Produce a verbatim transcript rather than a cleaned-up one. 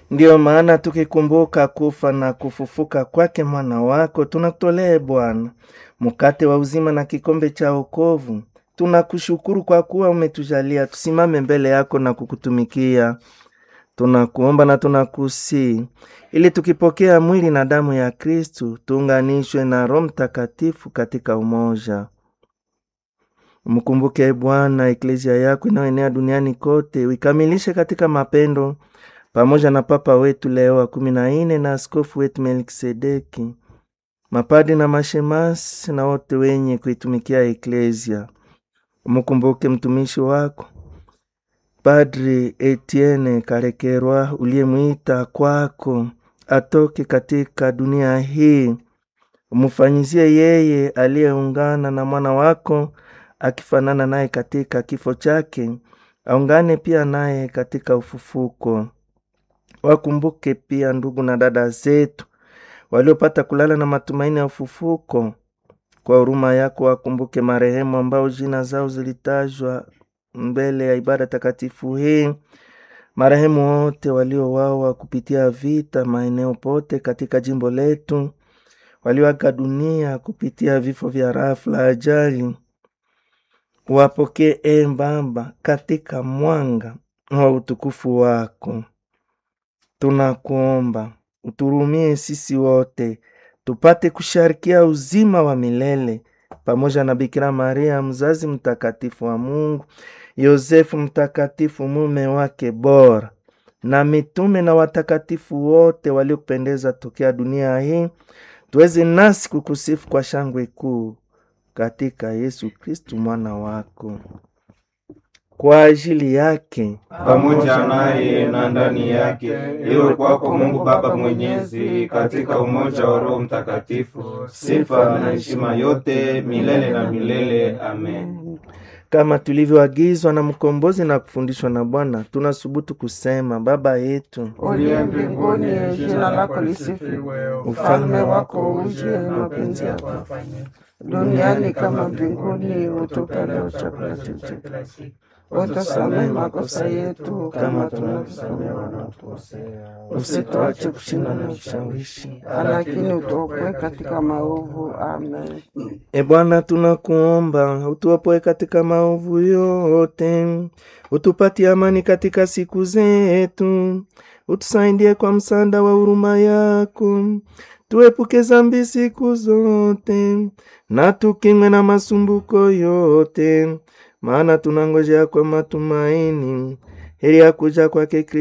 Ndiyo maana tukikumbuka kufa na kufufuka kwake mwana wako, tunakutolea Bwana mkate wa uzima na kikombe cha wokovu. Tunakushukuru kwa kuwa umetujalia tusimame mbele yako na kukutumikia. Tunakuomba na tunakusi ili tukipokea mwili na damu ya Kristu tuunganishwe na Roho Mtakatifu katika umoja. Mkumbuke Bwana eklezia yako inayoenea duniani kote, uikamilishe katika mapendo, pamoja na Papa wetu Leo wa kumi na nne na askofu wetu Melkisedeki, mapadi na mashemasi na wote wenye kuitumikia eklezia. Mkumbuke mtumishi wako Padri Etienne Karekerwa uliyemuita kwako atoke katika dunia hii. Umufanyizie yeye aliyeungana na mwana wako akifanana naye katika kifo chake, aungane pia naye katika ufufuko. Wakumbuke pia ndugu na dada zetu waliopata kulala na matumaini ya ufufuko. Kwa huruma yako wakumbuke marehemu ambao jina zao zilitajwa mbele ya ibada takatifu hii. Marehemu wote waliowawa kupitia vita maeneo pote katika jimbo letu, walioaga dunia kupitia vifo vya rafla ajali, wapokee e Baba katika mwanga wa utukufu wako. Tunakuomba uturumie sisi wote tupate kusharikia uzima wa milele pamoja na Bikira Maria mzazi mtakatifu wa Mungu, Yosefu mtakatifu mume wake bora, na mitume na watakatifu wote waliopendeza tokea dunia hii, tuweze nasi kukusifu kwa shangwe kuu katika Yesu Kristu mwana wako. Kwa ajili yake pamoja naye na ndani yake, iwe kwako Mungu Baba Mwenyezi, katika umoja wa Roho Mtakatifu, sifa na heshima yote milele na milele. Amen. Kama tulivyoagizwa na mkombozi na kufundishwa na Bwana, tunasubutu kusema: Baba yetu uliye mbinguni, jina lako lisifiwe, ufalme wako uje, mapenzi yako yafanyike duniani kama mbinguni. Utupe leo chakula chetu kila siku. Utusamehe makosa yetu kama tunavyosamehe wanaotukosea. Usituache kushindwa na vishawishi, lakini utuokoe katika maovu. Amen. E Bwana, tunakuomba utuopoe katika maovu yote, utupatie amani katika siku zetu, utusaidie kwa msaada wa huruma yako, tuepuke dhambi siku zote, na tukingwe na masumbuko yote, maana tunangojea kwa matumaini heri ya kuja kwake Kristo